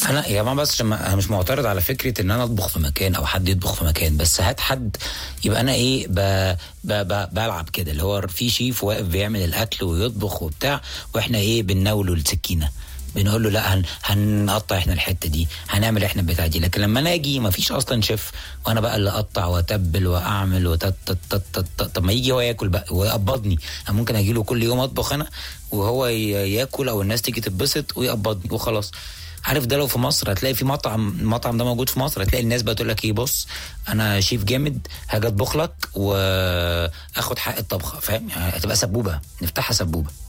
انا يا جماعه بس عشان انا مش معترض على فكره ان انا اطبخ في مكان او حد يطبخ في مكان، بس هات حد يبقى انا ايه بلعب كده، اللي هو في شيف واقف بيعمل الاكل ويطبخ وبتاع، واحنا ايه بنناوله السكينه، بنقول له لا هنقطع احنا الحته دي، هنعمل احنا البتاع دي. لكن لما انا اجي ما فيش اصلا شيف وانا بقى اللي اقطع واتبل واعمل طب ما يجي هو ياكل بقى ويقبضني. انا ممكن اجي له كل يوم اطبخ انا وهو ياكل، او الناس تيجي تتبسط ويقبضني وخلاص. عارف ده لو في مصر هتلاقي في المطعم ده موجود في مصر، هتلاقي الناس بقى تقول لك ايه، بص انا شيف جامد هاجي اطبخ لك واخد حق الطبخه، فاهم؟ يعني هتبقى سبوبه، نفتحها سبوبه.